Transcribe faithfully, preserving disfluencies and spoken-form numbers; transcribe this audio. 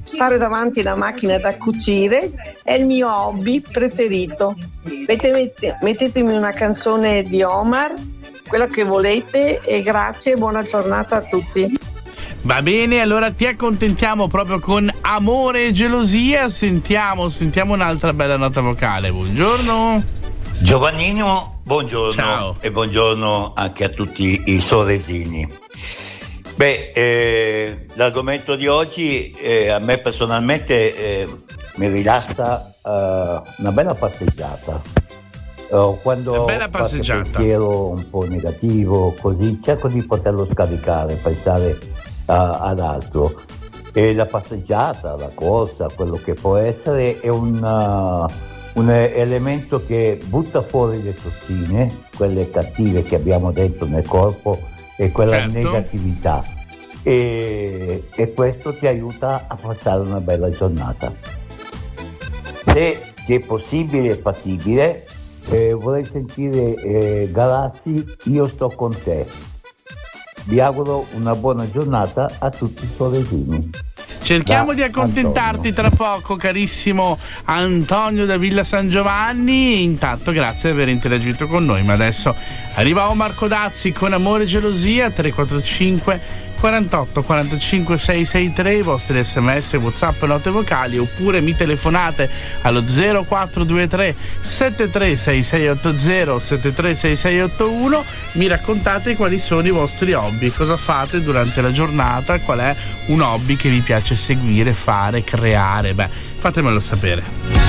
stare davanti alla macchina da cucire è il mio hobby preferito. Mettete, mettetemi una canzone di Omar, quello che volete, e grazie e buona giornata a tutti. Va bene, allora ti accontentiamo proprio con Amore e gelosia. Sentiamo, sentiamo un'altra bella nota vocale. Buongiorno Giovannino, buongiorno. Ciao. E buongiorno anche a tutti i soresini. Beh, eh, l'argomento di oggi eh, a me personalmente eh, mi rilassa eh, una bella passeggiata. Uh, quando una bella passeggiata. Ho un pensiero un po' negativo, così cerco di poterlo scaricare, pensare uh, ad altro. E la passeggiata, la corsa, quello che può essere, è un, uh, un elemento che butta fuori le tossine, quelle cattive che abbiamo dentro nel corpo, e quella certo. negatività, e, e questo ti aiuta a passare una bella giornata. Se ti è possibile e fattibile, eh, vorrei sentire eh, Galassi, Io sto con te. Vi auguro una buona giornata a tutti i soresini. Cerchiamo da di accontentarti Antonio. tra poco, carissimo Antonio da Villa San Giovanni. Intanto grazie di aver interagito con noi, ma adesso arriva Omar Codazzi con Amore e gelosia. Tre quattro cinque quarantotto quarantacinque seicentosessantatré, i vostri sms, whatsapp, note vocali, oppure mi telefonate allo zero quattro due tre sette tre sei sei otto zero sette tre sei sei otto uno. Mi raccontate quali sono i vostri hobby, cosa fate durante la giornata, qual è un hobby che vi piace seguire, fare, creare. Beh, fatemelo sapere.